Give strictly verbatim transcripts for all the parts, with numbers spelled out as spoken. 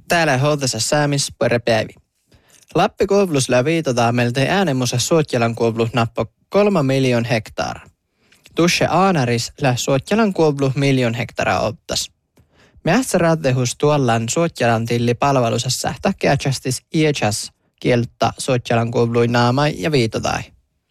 täällä hoitassa säämis per päivi. Lappi kuoblus läviitotaan meiltä äänemusa Suotjalan kuoblus nappo kolma miljoon hektaara. Tusse aanaris lä Suotjalan kuoblus miljoon hektaara ottas. Mähtsä raatehus tuollaan Suotjalan tilli palvelusessa takiatsastis iätsas kieltä Suotjalan kuoblui naama ja viitotai.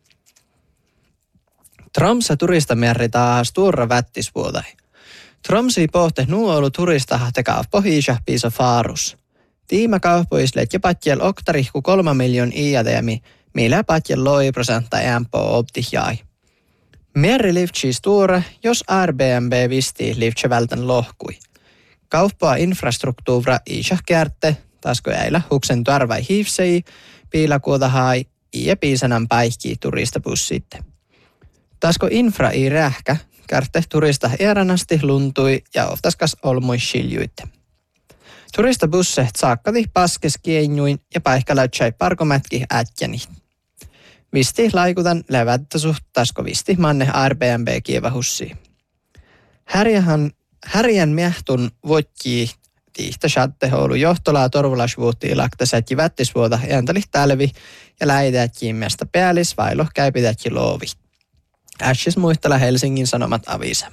Tromsa turistamerri taas tuurra vättisvuotai. Tromsi pohte nuolu turistaha teka pohjiisa piiso faarus. Tiima kauppoislet ja patjel oktarihku kolma miljoon iäteemi, millä patjel loi prosentta ämpoo optihjai. Merri livtsi stuura, jos Airbnb visti livtsi vältän lohkui. Kauppaa infrastruktuura iisa kärtte, tasko jäillä huksen tarvai hiivsei, piilakuotahai ja piisanan päihkii turistabussitte. Tasko infra i rähkä, kärtte turista eranasti luntui ja oftaskas olmui shiljuitte. Turistabusset saakkati paskes kienjuin ja paikkaläytsai parkomätki ätjäni. Visti laikutan levättäsuht tasko visti manne Airbnb kievahussi. Härjähän, härjän miehtun vuotkii tiihtä shattehoulu johtolaa torvulasvuutti laktasätji vättisvuota jäntali tälvi ja läitätjiin miestä päällis vailo käypitätji loovi. Ässis muistella Helsingin Sanomat avisa.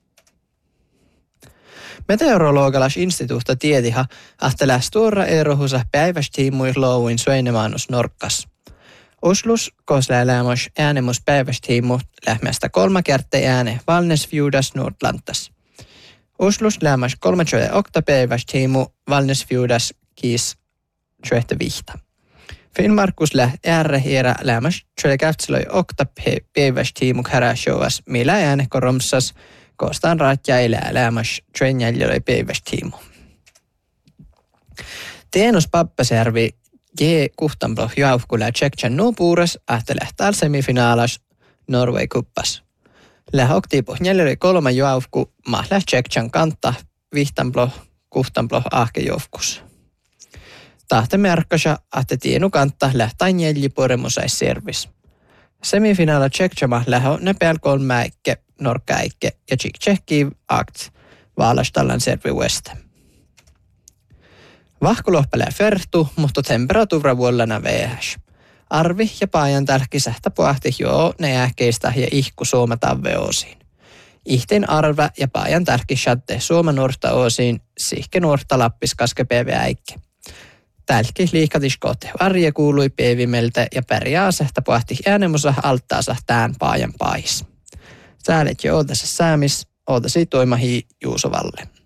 Meteorologalas instituutta tietiha ahtelee stora erohusa päivästiimuis louin Sveinemanus Norkkas. Oslus koslää lämös äänemus päivästiimu lähmästä kolma kertaa ääne Valnesfjudas Nordlantas. Oslus lämös kolme tjöä okta päivästiimu Valnesfjudas kiis tjöhtä vihta. Finnmarkus lä ärre hiera lämös tjöä käftselöi okta päivästiimu häräsjouas millä ääne koromsas koostaan raatja elää lämös tjöä jäljölöi päivästiimu. Teenus Pappasjärvi G. Kuhtanplo jauhkulla Tsektsen nuupuures ähtelä täällä semifinaalas Norway kuppas. Lähokti pohjäljölöi kolma jauhku mahlä Tsektsen kantta Vihtanplo Kuhtanplo ahkejoufkus. Tahte merkkasa, että tienu kantta lähtain jälji puremusais servis. Semifinaala Tsektsama lähö nepel kolmäikke, norkkäikke ja tsekki akt vaalastallan servi weste. Vahkulohpelää fertu, mutta temperatuura vuollana vähäs. Arvi ja paajan tälki sähtä puhti joo ne ähkeistä ja ihku suoma tavveosiin. Ihteen arva ja paajan tälki shatte suoma nuorta osiin, sihke nuorta lappis kaske päivä äikke. Tälki liikatiskote varje kuului päivimeltä ja pärjää sähtä puhti äänemusa alttaansa tään paajan paahis. Säälet jo ootassa säämis, ootasi toimahi Juusovalle.